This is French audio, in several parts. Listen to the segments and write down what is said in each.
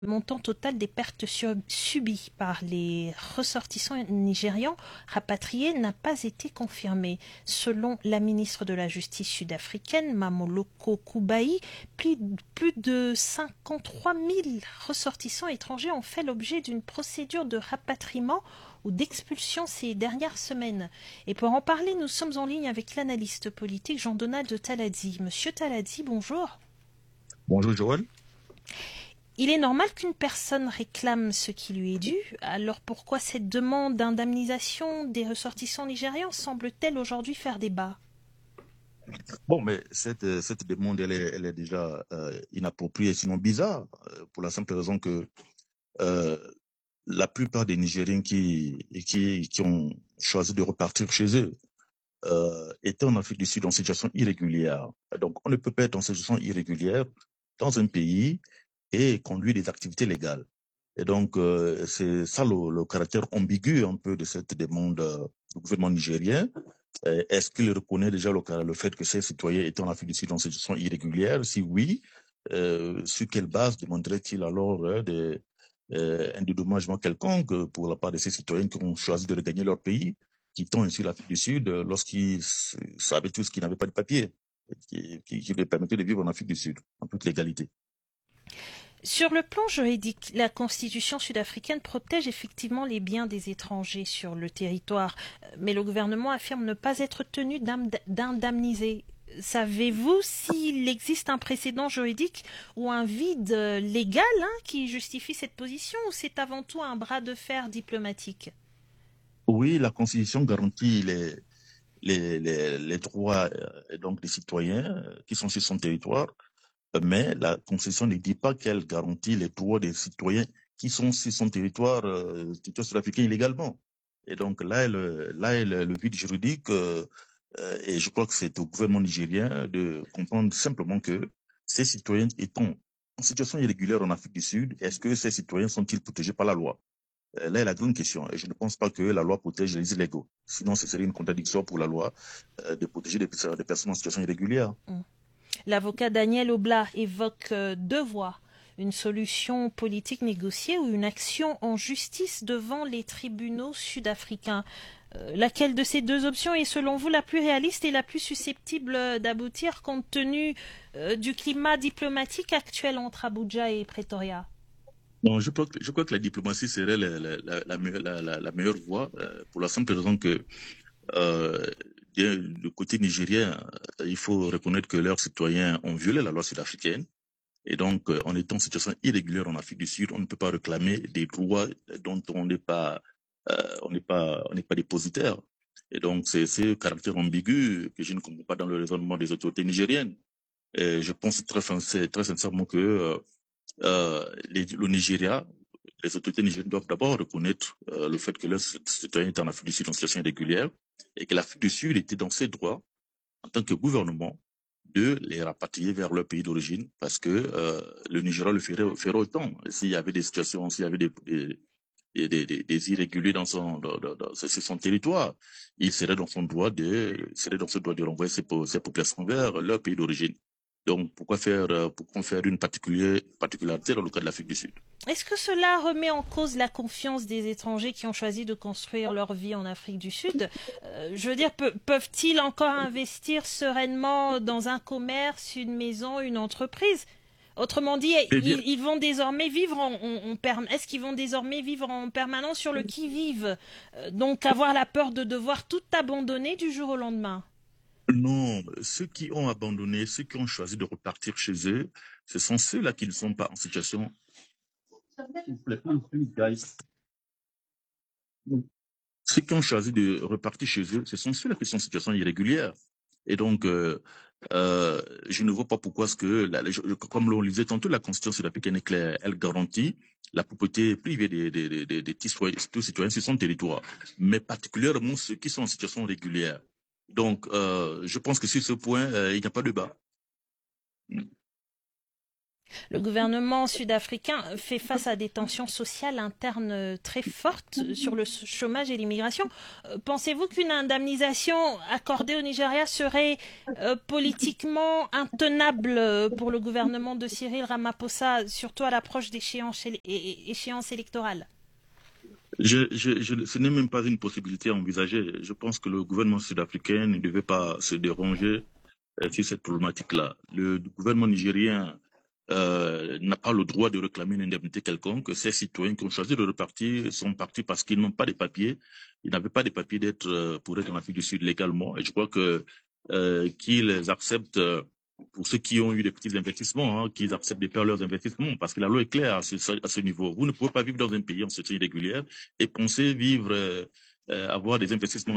Le montant total des pertes subies par les ressortissants nigérians rapatriés n'a pas été confirmé. Selon la ministre de la Justice sud-africaine, Mamoloko Kubai, plus de 53 000 ressortissants étrangers ont fait l'objet d'une procédure de rapatriement ou d'expulsion ces dernières semaines. Et pour en parler, nous sommes en ligne avec l'analyste politique Jean-Donald Taladi. Monsieur Taladi, bonjour. Bonjour Joël. Il est normal qu'une personne réclame ce qui lui est dû, alors pourquoi cette demande d'indemnisation des ressortissants nigérians semble-t-elle aujourd'hui faire débat? Bon, mais cette demande, elle est déjà inappropriée, sinon bizarre, pour la simple raison que euh, la plupart des Nigériens qui ont choisi de repartir chez eux étaient en Afrique du Sud en situation irrégulière. Donc, on ne peut pas être en situation irrégulière dans un pays et conduire des activités légales. Et donc, c'est ça le caractère ambigu un peu de cette demande du gouvernement nigérien. Est-ce qu'il reconnaît déjà le fait que ces citoyens étant en Afrique du Sud en situation irrégulière? Si oui, sur quelle base demanderait-il alors un dédommagement quelconque pour la part de ces citoyens qui ont choisi de regagner leur pays, quittant ainsi l'Afrique du Sud lorsqu'ils savaient tous qu'ils n'avaient pas de papier qui les permettaient de vivre en Afrique du Sud en toute légalité? Sur le plan juridique, la constitution sud-africaine protège effectivement les biens des étrangers sur le territoire, mais le gouvernement affirme ne pas être tenu d'indemniser. Savez-vous s'il existe un précédent juridique ou un vide légal qui justifie cette position, ou c'est avant tout un bras de fer diplomatique? Oui, la Constitution garantit les droits donc des citoyens qui sont sur son territoire, mais la Constitution ne dit pas qu'elle garantit les droits des citoyens qui sont sur son territoire sud-africain illégalement. Et donc là est le vide juridique, et je crois que c'est au gouvernement nigérien de comprendre simplement que ces citoyens étant en situation irrégulière en Afrique du Sud, est-ce que ces citoyens sont-ils protégés par la loi? Là est la grande question. Et je ne pense pas que la loi protège les illégaux. Sinon, ce serait une contradiction pour la loi de protéger des personnes en situation irrégulière. L'avocat Daniel Obla évoque deux voies: une solution politique négociée ou une action en justice devant les tribunaux sud-africains. Laquelle de ces deux options est selon vous la plus réaliste et la plus susceptible d'aboutir compte tenu du climat diplomatique actuel entre Abuja et Pretoria? Bon, je crois que la diplomatie serait la meilleure voie pour la simple raison que euh, du côté nigérien, il faut reconnaître que leurs citoyens ont violé la loi sud-africaine. Et donc, en étant en situation irrégulière en Afrique du Sud, on ne peut pas réclamer des droits dont on n'est pas dépositaire. Et donc, c'est ce caractère ambigu que je ne comprends pas dans le raisonnement des autorités nigériennes. Et je pense très sincèrement que le Nigeria, les autorités nigériennes doivent d'abord reconnaître le fait que leurs citoyens étaient en Afrique du Sud en situation irrégulière et que l'Afrique du Sud était dans ses droits en tant que gouvernement de les rapatrier vers leur pays d'origine parce que le Nigeria ferait autant s'il y avait des situations, s'il y avait des irréguliers sur son territoire. Il serait dans ce droit de renvoyer ces populations vers leur pays d'origine. Donc, pourquoi faire une particularité dans le cas de l'Afrique du Sud? Est-ce que cela remet en cause la confiance des étrangers qui ont choisi de construire leur vie en Afrique du Sud? Je veux dire, peuvent-ils encore investir sereinement dans un commerce, une maison, une entreprise? Autrement dit, Eh bien, ils vont désormais vivre est-ce qu'ils vont désormais vivre en permanence sur le qui-vive? Donc avoir la peur de devoir tout abandonner du jour au lendemain? non, ceux qui ont abandonné, ceux qui ont choisi de repartir chez eux, ce sont ceux-là qui ne sont pas en situation. Ceux qui ont choisi de repartir chez eux, ce sont ceux-là qui sont en situation irrégulière. Et donc, je ne vois pas pourquoi ce que, comme l'on le disait tantôt, la Constitution sud-africaine est claire, elle garantit la propriété privée des tous citoyens sur son territoire, mais particulièrement ceux qui sont en situation régulière. Donc, je pense que sur ce point, il n'y a pas de débat. Le gouvernement sud-africain fait face à des tensions sociales internes très fortes sur le chômage et l'immigration. Pensez-vous qu'une indemnisation accordée au Nigeria serait politiquement intenable pour le gouvernement de Cyril Ramaphosa, surtout à l'approche d'échéances électorales? Ce n'est même pas une possibilité à envisager. Je pense que le gouvernement sud-africain ne devait pas se déranger sur cette problématique-là. Le gouvernement nigérien n'a pas le droit de réclamer une indemnité quelconque. Ces citoyens qui ont choisi de repartir sont partis parce qu'ils n'ont pas de papiers. Ils n'avaient pas de papiers pour être en Afrique du Sud légalement. Et je crois que qu'ils acceptent, pour ceux qui ont eu des petits investissements, qu'ils acceptent de faire leurs investissements, parce que la loi est claire à ce niveau. Vous ne pouvez pas vivre dans un pays en situation irrégulière et penser vivre, avoir des investissements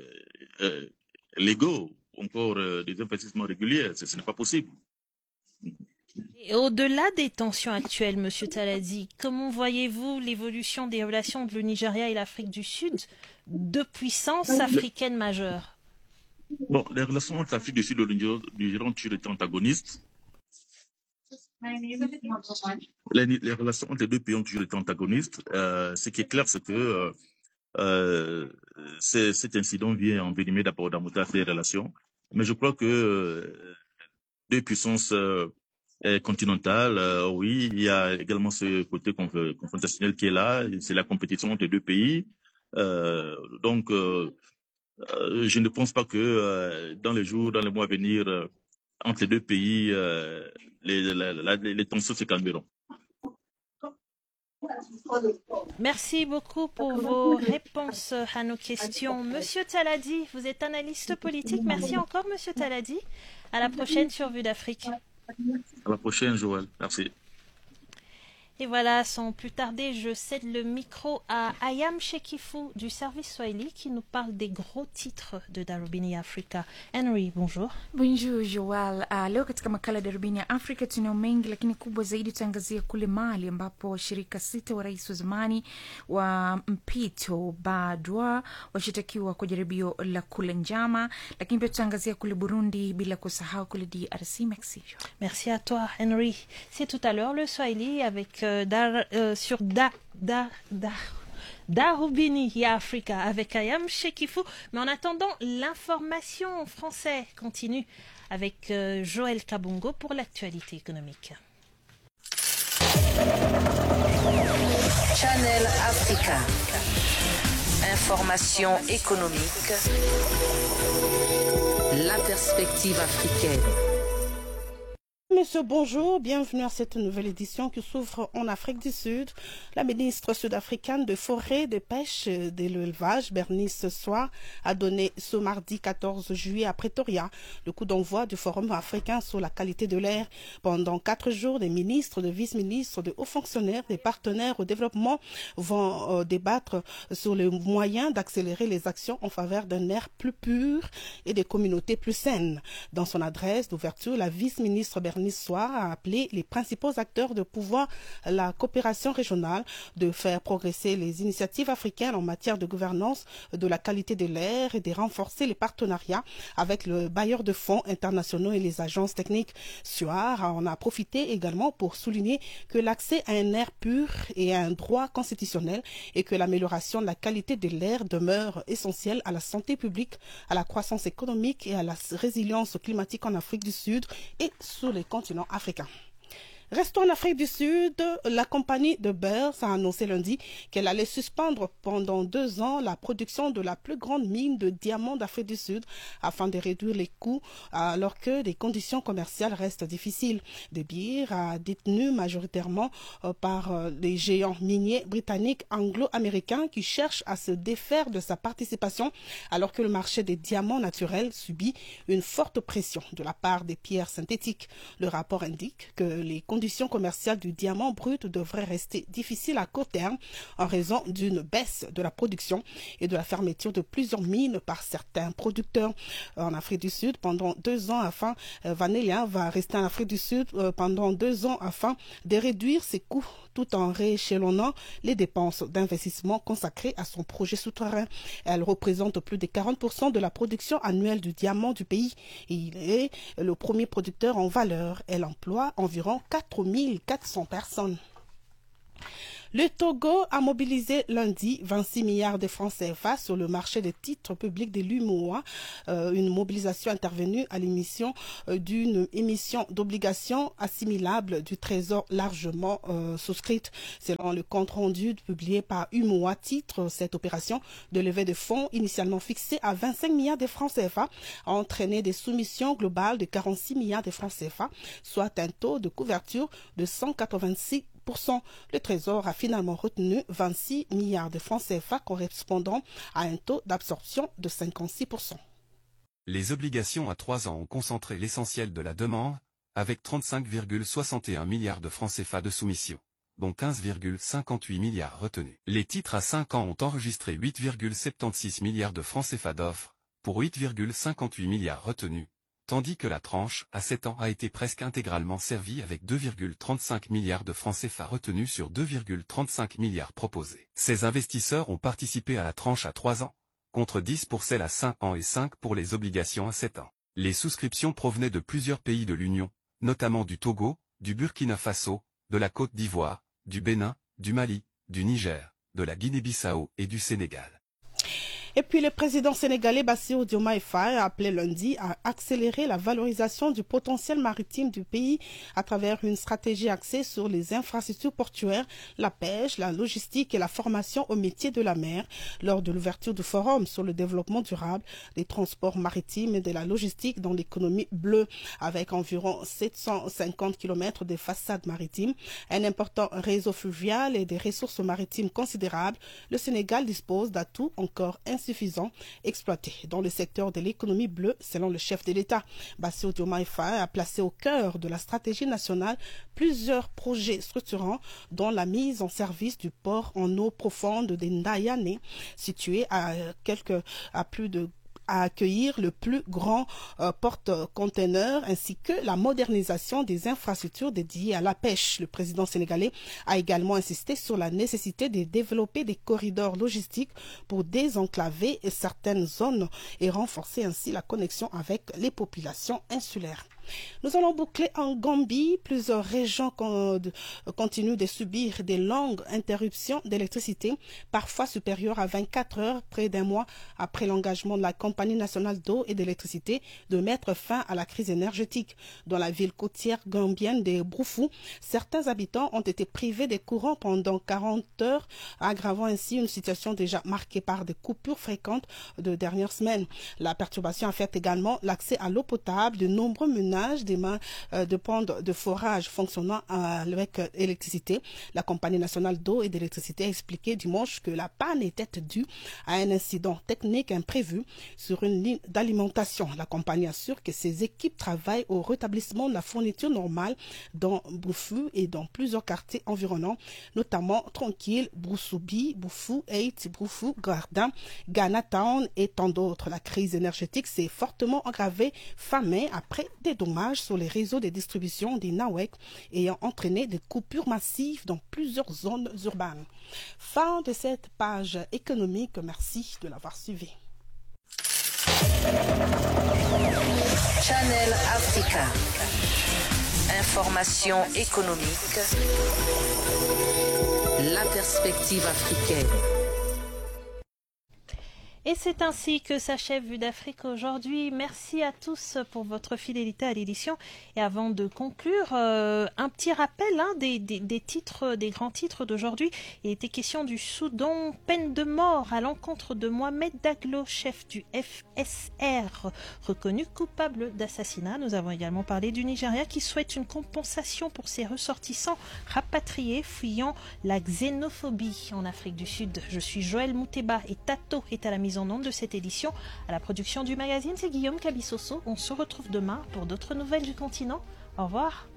légaux, encore des investissements réguliers. Ce n'est pas possible. Et au-delà des tensions actuelles, Monsieur Taladi, comment voyez-vous l'évolution des relations entre le Nigeria et l'Afrique du Sud, deux puissances africaines majeures? Bon, les relations entre l'Afrique du Sud et le Nigeria ont toujours été antagonistes. Les relations entre les deux pays ont toujours été antagonistes. Ce qui est clair, c'est que cet incident vient envenimer d'abord davantage ces relations. Mais je crois que deux puissances continentales, oui, il y a également ce côté confrontationnel qui est là. C'est la compétition entre les deux pays. Donc, je ne pense pas que dans les mois à venir, entre les deux pays, les tensions se calmeront. Merci beaucoup pour vos réponses à nos questions. Monsieur Taladi, vous êtes analyste politique. Merci encore, Monsieur Taladi. À la prochaine sur Vue d'Afrique. À la prochaine, Joël. Merci. Et voilà, sans plus tarder, je cède le micro à Ayam Shekifou du service Swahili qui nous parle des gros titres de Darubini Africa. Henry, bonjour. Bonjour Joel. Leo katika makala Darubini ya Afrika tunao mengi, lakini kubwa zaidi tutaangazia kule Mali ambapo washirika 6 wa rais wa zamani wa mpito Badwa washitakiwa kwa jaribio la kula njama, lakini pia tutaangazia kule Burundi bila kusahau kule DRC. Merci à toi Henry. C'est tout à l'heure le Swahili avec sur Darubini Africa avec Ayam Shekifou. Mais en attendant, l'information en français continue avec Joël Kabongo pour l'actualité économique. Channel Africa. Information économique. La perspective africaine. Monsieur, bonjour, bienvenue à cette nouvelle édition qui s'ouvre en Afrique du Sud. La ministre sud-africaine de Forêt, de Pêche et de l'Élevage, Bernice Soir, a donné ce mardi 14 juillet à Pretoria le coup d'envoi du Forum africain sur la qualité de l'air. Pendant 4 jours, des ministres, des vice-ministres, des hauts fonctionnaires, des partenaires au développement vont débattre sur les moyens d'accélérer les actions en faveur d'un air plus pur et des communautés plus saines. Dans son adresse d'ouverture, la vice-ministre Bernice Soir a appelé les principaux acteurs de pouvoir la coopération régionale de faire progresser les initiatives africaines en matière de gouvernance de la qualité de l'air et de renforcer les partenariats avec le bailleur de fonds internationaux et les agences techniques. Soir en a profité également pour souligner que l'accès à un air pur est un droit constitutionnel et que l'amélioration de la qualité de l'air demeure essentielle à la santé publique, à la croissance économique et à la résilience climatique en Afrique du Sud et sur les continent africain. Restons en Afrique du Sud, la compagnie de Bears a annoncé lundi qu'elle allait suspendre pendant 2 ans la production de la plus grande mine de diamants d'Afrique du Sud afin de réduire les coûts alors que les conditions commerciales restent difficiles. De Beers a détenu majoritairement par les géants miniers britanniques anglo-américains qui cherchent à se défaire de sa participation alors que le marché des diamants naturels subit une forte pression de la part des pierres synthétiques. Le rapport indique que les conditions commerciales du diamant brut devraient rester difficiles à court terme en raison d'une baisse de la production et de la fermeture de plusieurs mines par certains producteurs en Afrique du Sud pendant 2 ans afin Vanilla va rester en Afrique du Sud pendant 2 ans afin de réduire ses coûts tout en rééchelonnant les dépenses d'investissement consacrées à son projet souterrain. Elle représente plus de 40% de la production annuelle du diamant du pays. Il est le premier producteur en valeur. Elle emploie environ 4 4 400 personnes. Le Togo a mobilisé lundi 26 milliards de francs CFA sur le marché des titres publics de l'UMOA, une mobilisation intervenue à l'émission d'une émission d'obligations assimilables du Trésor largement souscrite. Selon le compte rendu publié par UMOA, titre cette opération de levée de fonds initialement fixée à 25 milliards de francs CFA a entraîné des soumissions globales de 46 milliards de francs CFA, soit un taux de couverture de 186%. Le Trésor a finalement retenu 26 milliards de francs CFA correspondant à un taux d'absorption de 56%. Les obligations à 3 ans ont concentré l'essentiel de la demande, avec 35,61 milliards de francs CFA de soumission, dont 15,58 milliards retenus. Les titres à 5 ans ont enregistré 8,76 milliards de francs CFA d'offres, pour 8,58 milliards retenus, tandis que la tranche à 7 ans a été presque intégralement servie avec 2,35 milliards de francs CFA retenus sur 2,35 milliards proposés. Ces investisseurs ont participé à la tranche à 3 ans, contre 10 pour celle à 5 ans et 5 pour les obligations à 7 ans. Les souscriptions provenaient de plusieurs pays de l'Union, notamment du Togo, du Burkina Faso, de la Côte d'Ivoire, du Bénin, du Mali, du Niger, de la Guinée-Bissau et du Sénégal. Et puis le président sénégalais Bassirou Diomaye Faye a appelé lundi à accélérer la valorisation du potentiel maritime du pays à travers une stratégie axée sur les infrastructures portuaires, la pêche, la logistique et la formation aux métiers de la mer lors de l'ouverture du forum sur le développement durable des transports maritimes et de la logistique dans l'économie bleue. Avec environ 750 km de façades maritimes, un important réseau fluvial et des ressources maritimes considérables, le Sénégal dispose d'atouts encore insuffisants exploités dans le secteur de l'économie bleue, selon le chef de l'État. Bassirou Diomaye Faye a placé au cœur de la stratégie nationale plusieurs projets structurants, dont la mise en service du port en eau profonde de Ndayane, situé à accueillir le plus grand porte-conteneurs ainsi que la modernisation des infrastructures dédiées à la pêche. Le président sénégalais a également insisté sur la nécessité de développer des corridors logistiques pour désenclaver certaines zones et renforcer ainsi la connexion avec les populations insulaires. Nous allons boucler en Gambie. Plusieurs régions continuent de subir des longues interruptions d'électricité, parfois supérieures à 24 heures, près d'un mois après l'engagement de la Compagnie nationale d'eau et d'électricité de mettre fin à la crise énergétique. Dans la ville côtière gambienne de Broufou, certains habitants ont été privés des courants pendant 40 heures, aggravant ainsi une situation déjà marquée par des coupures fréquentes de dernières semaines. La perturbation affecte également l'accès à l'eau potable de nombreux ménages des mains de ponts de forage fonctionnant avec électricité. La Compagnie nationale d'eau et d'électricité a expliqué dimanche que la panne était due à un incident technique imprévu sur une ligne d'alimentation. La compagnie assure que ses équipes travaillent au rétablissement de la fourniture normale dans Boufou et dans plusieurs quartiers environnants, notamment Tranquille, Broussoubi, Boufou, Eit, Boufou, Gardin, Ghana Town et tant d'autres. La crise énergétique s'est fortement aggravée fin mai après des dommages sur les réseaux de distribution des NAWEC ayant entraîné des coupures massives dans plusieurs zones urbaines. Fin de cette page économique. Merci de l'avoir suivi. Channel Africa. Information économique. La perspective africaine. Et c'est ainsi que s'achève Vue d'Afrique aujourd'hui. Merci à tous pour votre fidélité à l'édition. Et avant de conclure, un petit rappel des titres, des grands titres d'aujourd'hui. Il était question du Soudan, peine de mort à l'encontre de Mohamed Daglo, chef du FSR, reconnu coupable d'assassinat. Nous avons également parlé du Nigeria qui souhaite une compensation pour ses ressortissants rapatriés fuyant la xénophobie en Afrique du Sud. Je suis Joël Mouteba et Tato est à la mise en onde de cette édition. À la production du magazine, c'est Guillaume Cabissoso. On se retrouve demain pour d'autres nouvelles du continent. Au revoir.